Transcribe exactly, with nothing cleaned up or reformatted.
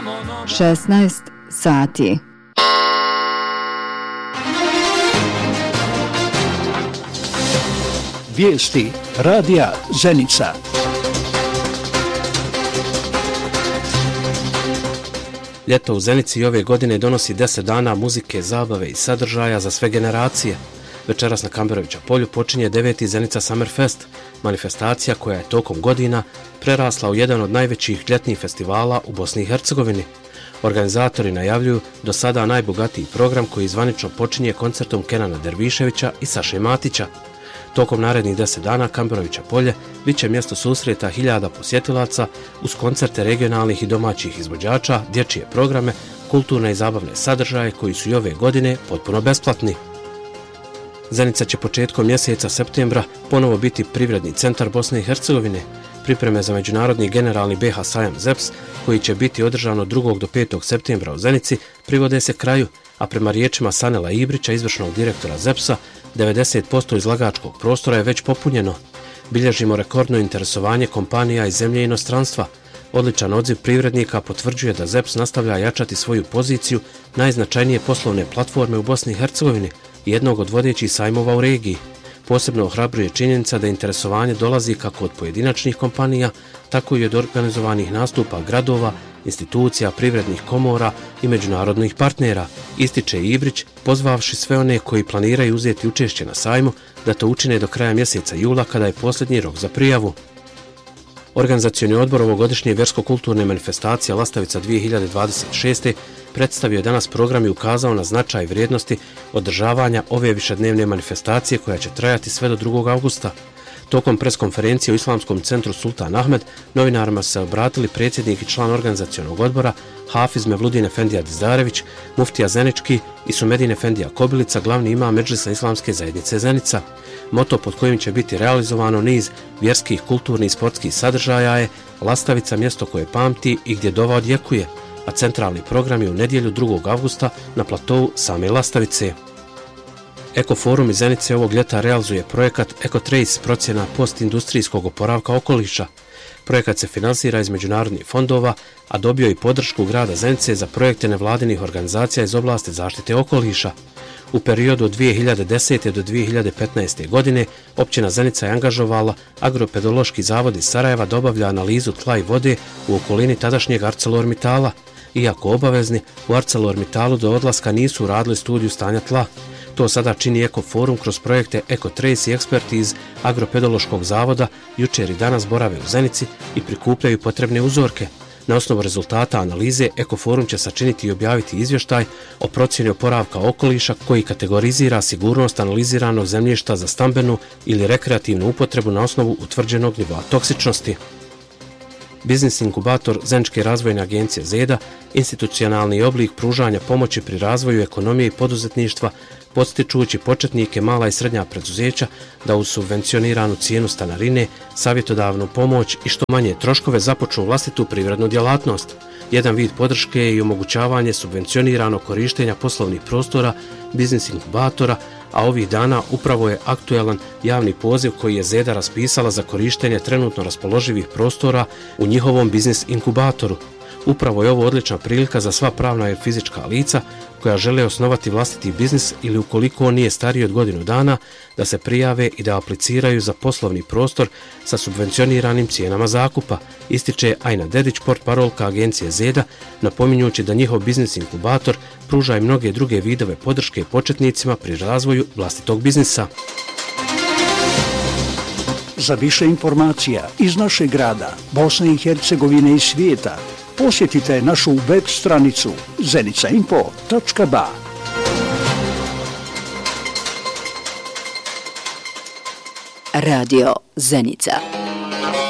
šesnaest sati. Vijesti radija Zenica. Ljeto u Zenici ove godine donosi deset dana muzike, zabave i sadržaja za sve generacije. Večeras na Kamberovića polju počinje deveti Zenica Summer Fest, manifestacija koja je tokom godina prerasla u jedan od najvećih ljetnih festivala u Bosni i Hercegovini. Organizatori najavljuju do sada najbogatiji program koji zvanično počinje koncertom Kenana Derviševića i Saše Matića. Tokom narednih deset dana Kamberovića polje bit će mjesto susreta hiljada posjetilaca uz koncerte regionalnih i domaćih izvođača, dječje programe, kulturne i zabavne sadržaje koji su i ove godine potpuno besplatni. Zenica će početkom mjeseca septembra ponovo biti privredni centar Bosne i Hercegovine. Pripreme za međunarodni generalni B H sajam Z E P S, koji će biti održan od drugog do petog septembra u Zenici, privode se kraju, a prema riječima Sanela Ibrića, izvršnog direktora Z E P S-a, devedeset posto izlagačkog prostora je već popunjeno. Bilježimo rekordno interesovanje kompanija iz zemlje i inostranstva. Odličan odziv privrednika potvrđuje da Z E P S nastavlja jačati svoju poziciju najznačajnije poslovne platforme u Bosni i Hercegovini i jednog od vodećih sajmova u regiji. Posebno ohrabruje činjenica da interesovanje dolazi kako od pojedinačnih kompanija, tako i od organizovanih nastupa gradova, institucija, privrednih komora i međunarodnih partnera, ističe Ibrić, pozvavši sve one koji planiraju uzeti učešće na sajmu da to učine do kraja mjeseca jula kada je posljednji rok za prijavu. Organizacioni odbor ovogodišnje vjersko-kulturne manifestacije Lastavica dvije hiljade dvadeset šeste. predstavio je danas program i ukazao na značaj vrijednosti održavanja ove višednevne manifestacije koja će trajati sve do drugog avgusta. Tokom preskonferencije u Islamskom centru Sultan Ahmed novinarima se obratili predsjednik i član organizacionog odbora Hafiz Mevludin Efendija Dizdarević, muftija Zenički i Sumedin Efendija Kobilica, glavni imam Medžlisa Islamske zajednice Zenica. Moto pod kojim će biti realizovano niz vjerskih, kulturnih i sportskih sadržaja je Lastavica, mjesto koje pamti i gdje dova odjekuje, a centralni program je u nedjelju drugog avgusta na platovu same Lastavice. Ekoforum iz Zenice ovog ljeta realizuje projekat EcoTrace, procjena postindustrijskog oporavka okoliša. Projekat se finansira iz međunarodnih fondova, a dobio i podršku grada Zenice za projekte nevladinih organizacija iz oblasti zaštite okoliša. U periodu od dvije hiljade desete do dvije hiljade petnaeste. godine općina Zenica je angažovala Agropedološki zavod iz Sarajeva da obavlja analizu tla i vode u okolini tadašnjeg ArcelorMittala. Iako obavezni, u ArcelorMittalu do odlaska nisu uradili studiju stanja tla. To sada čini Ekoforum kroz projekte EcoTrace i eksperti iz Agropedološkog zavoda jučer i danas borave u Zenici i prikupljaju potrebne uzorke. Na osnovu rezultata analize Ekoforum će sačiniti i objaviti izvještaj o procjeni oporavka okoliša koji kategorizira sigurnost analiziranog zemljišta za stambenu ili rekreativnu upotrebu na osnovu utvrđenog nivoa toksičnosti. Biznis inkubator Zeničke razvojne agencije Zeda, institucionalni oblik pružanja pomoći pri razvoju ekonomije i poduzetništva, podstičujući početnike, mala i srednja preduzeća da uz subvencioniranu cijenu stanarine, savjetodavnu pomoć i što manje troškove započnu vlastitu privrednu djelatnost. Jedan vid podrške je i omogućavanje subvencioniranog korištenja poslovnih prostora biznis inkubatora, a ovih dana upravo je aktuelan javni poziv koji je Zeda raspisala za korištenje trenutno raspoloživih prostora u njihovom biznis inkubatoru. Upravo je ovo odlična prilika za sva pravna i fizička lica koja žele osnovati vlastiti biznis ili ukoliko on nije stariji od godinu dana da se prijave i da apliciraju za poslovni prostor sa subvencioniranim cijenama zakupa, ističe Ajna Dedić, portparolka agencije Zeda, napominjući da njihov biznis inkubator pruža i mnoge druge vidove podrške početnicima pri razvoju vlastitog biznisa. Za više informacija iz našeg grada, Bosne i Hercegovine i svijeta, posjetite našu web stranicu zenica info točka ba. Radio Zenica.